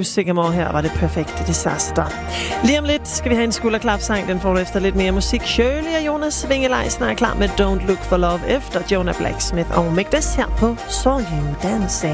Drew Sycamore. Her var det perfekte disaster. Lige om lidt skal vi have en skulderklapsang. Den får du efter lidt mere musik. Shirley og Jonas Vingelejsen er klar med Don't Look for Love efter Jonah Blacksmith og Make This her på Saw You Dancing.